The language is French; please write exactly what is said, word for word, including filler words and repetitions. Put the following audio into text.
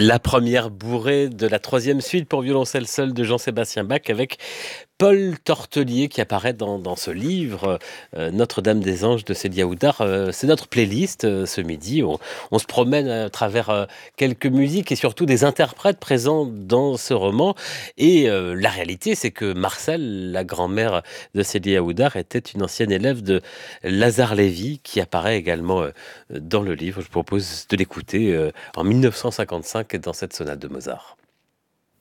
La première bourrée de la troisième suite pour violoncelle seul de Jean-Sébastien Bach avec Paul Tortelier qui apparaît dans, dans ce livre euh, Notre-Dame des Anges de Célia Houdard. Euh, c'est notre playlist euh, ce midi. On, on se promène à travers euh, quelques musiques et surtout des interprètes présents dans ce roman. Et euh, la réalité, c'est que Marcel, la grand-mère de Célia Houdard, était une ancienne élève de Lazare Lévy qui apparaît également euh, dans le livre. Je propose de l'écouter euh, en mille neuf cent cinquante-cinq dans cette sonate de Mozart.